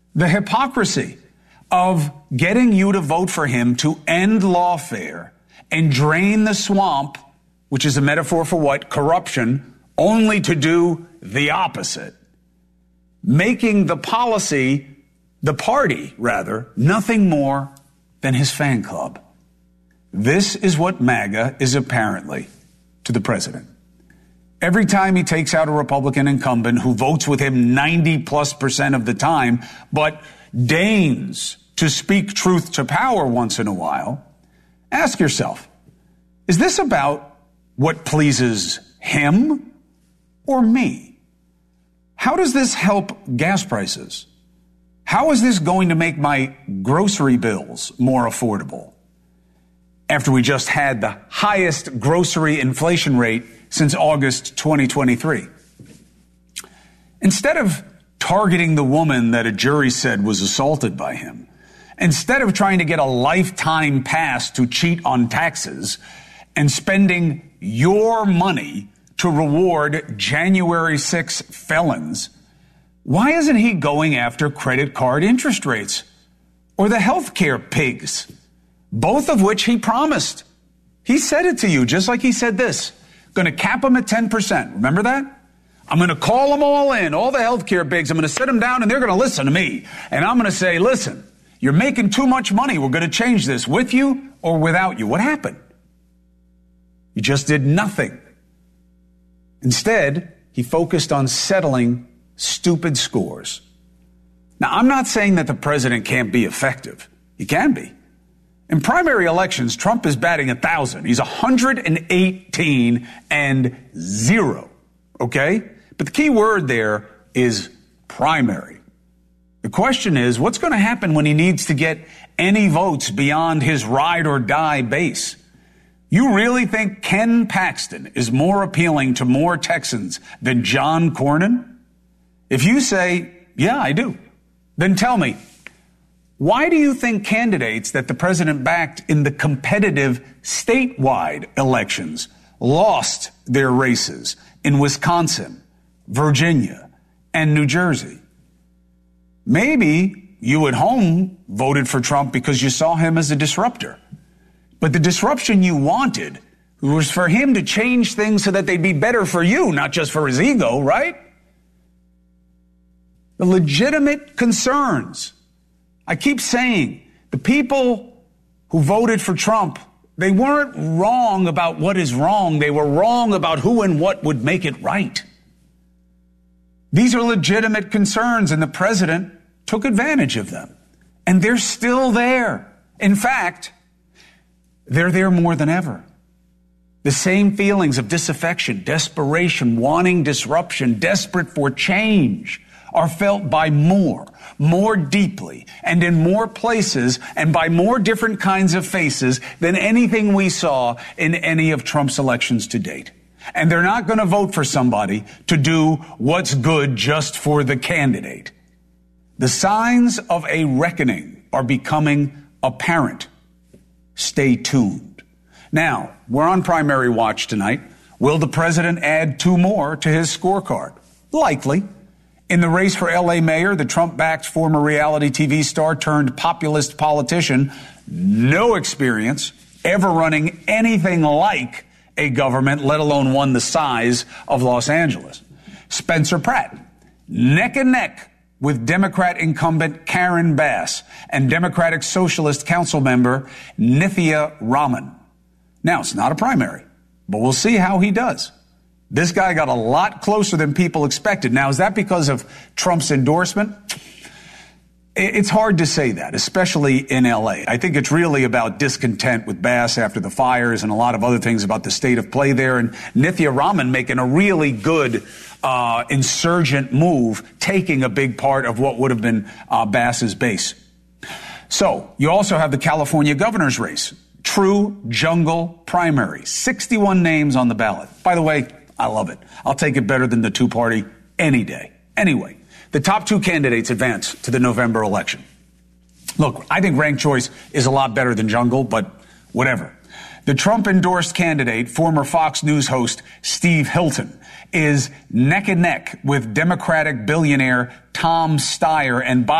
The hypocrisy of getting you to vote for him to end lawfare and drain the swamp, which is a metaphor for what? Corruption, only to do the opposite. Making the party, nothing more than his fan club. This is what MAGA is apparently to the president. Every time he takes out a Republican incumbent who votes with him 90+% of the time, but deigns to speak truth to power once in a while, ask yourself, is this about what pleases him or me? How does this help gas prices? How is this going to make my grocery bills more affordable? After we just had the highest grocery inflation rate since August 2023. Instead of targeting the woman that a jury said was assaulted by him, instead of trying to get a lifetime pass to cheat on taxes and spending your money to reward January 6 felons, why isn't he going after credit card interest rates or the healthcare pigs, both of which he promised? He said it to you, just like he said this. Going to cap them at 10%. Remember that? I'm going to call them all in, all the healthcare bigs. I'm going to sit them down and they're going to listen to me. And I'm going to say, listen, you're making too much money. We're going to change this with you or without you. What happened? You just did nothing. Instead, he focused on settling stupid scores. Now, I'm not saying that the president can't be effective. He can be. In primary elections, Trump is batting 1,000. He's 118-0. Okay? But the key word there is primary. The question is, what's going to happen when he needs to get any votes beyond his ride or die base? You really think Ken Paxton is more appealing to more Texans than John Cornyn? If you say, yeah, I do, then tell me, why do you think candidates that the president backed in the competitive statewide elections lost their races in Wisconsin, Virginia, and New Jersey? Maybe you at home voted for Trump because you saw him as a disruptor. But the disruption you wanted was for him to change things so that they'd be better for you, not just for his ego, right? The legitimate concerns. I keep saying the people who voted for Trump, they weren't wrong about what is wrong. They were wrong about who and what would make it right. These are legitimate concerns, and the president took advantage of them. And they're still there. In fact, they're there more than ever. The same feelings of disaffection, desperation, wanting disruption, desperate for change are felt by more deeply, and in more places, and by more different kinds of faces than anything we saw in any of Trump's elections to date. And they're not going to vote for somebody to do what's good just for the candidate. The signs of a reckoning are becoming apparent. Stay tuned. Now, we're on primary watch tonight. Will the president add 2 more to his scorecard? Likely. In the race for L.A. mayor, the Trump-backed former reality TV star turned populist politician, no experience ever running anything like a government, let alone one the size of Los Angeles. Spencer Pratt, neck and neck with Democrat incumbent Karen Bass and Democratic Socialist Council member Nithya Raman. Now, it's not a primary, but we'll see how he does. This guy got a lot closer than people expected. Now, is that because of Trump's endorsement? It's hard to say that, especially in L.A. I think it's really about discontent with Bass after the fires and a lot of other things about the state of play there. And Nithya Raman making a really good insurgent move, taking a big part of what would have been Bass's base. So you also have the California governor's race. True jungle primary. 61 names on the ballot. By the way, I love it. I'll take it better than the two-party any day. Anyway, the top 2 candidates advance to the November election. Look, I think ranked choice is a lot better than jungle, but whatever. The Trump-endorsed candidate, former Fox News host Steve Hilton, is neck and neck with Democratic billionaire Tom Steyer and